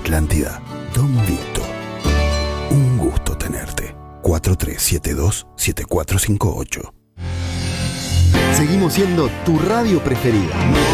Atlántida, Don Vito. Un gusto tenerte. 4372-7458. Seguimos siendo tu radio preferida.